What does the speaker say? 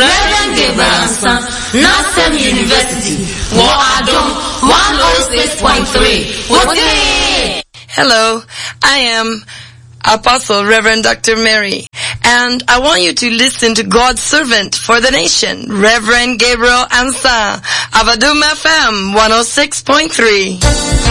Reverend Gabriel Ansah, Nasem University, Adom 106.3. Hello, I am Apostle Reverend Dr. Mary, and I want you to listen to God's servant for the nation, Reverend Gabriel Ansah, of Adom FM 106.3.